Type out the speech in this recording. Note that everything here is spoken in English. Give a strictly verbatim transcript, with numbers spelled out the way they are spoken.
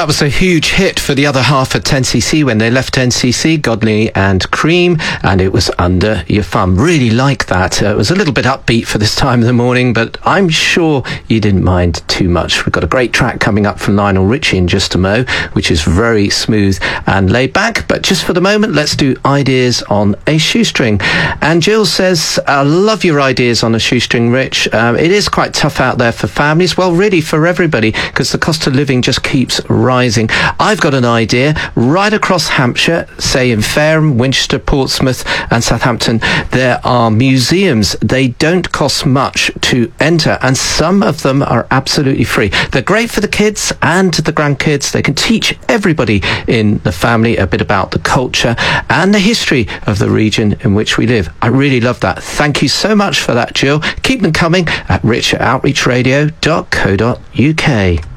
that was a huge hit for the other half of ten C C when they left N C C, Godley and Cream, and it was Under Your Thumb. Really like that. Uh, it was a little bit upbeat for this time of the morning, but I'm sure you didn't mind too much. We've got a great track coming up from Lionel Richie in just a mo, which is very smooth and laid back. But just for the moment, let's do Ideas on a Shoestring. And Jill says, I love your ideas on a shoestring, Rich. Um, it is quite tough out there for families. Well, really for everybody, because the cost of living just keeps rising. I've got an idea. Right across Hampshire, say in Fareham, Winchester, Portsmouth and Southampton, there are museums. They don't cost much to enter, and some of them are absolutely free. They're great for the kids and the grandkids. They can teach everybody in the family a bit about the culture and the history of the region in which we live. I really love that. Thank you so much for that, Jill. Keep them coming at rich at outreach radio dot co dot uk.